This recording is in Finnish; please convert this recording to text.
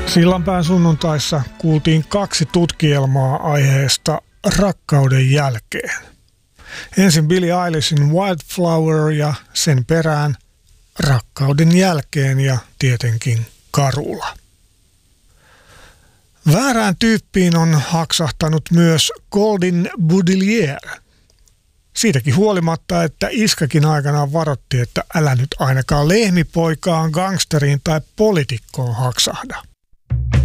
Sillanpään sunnuntaissa kuultiin 2 tutkielmaa aiheesta rakkauden jälkeen. Ensin Billie Eilishin Wildflower ja sen perään rakkauden jälkeen ja tietenkin Karula. Väärään tyyppiin on haksahtanut myös Goldin Boudelier. Siitäkin huolimatta, että iskakin aikanaan varoitti, että älä nyt ainakaan lehmipoikaan, gangsteriin tai poliitikkoon haksahda.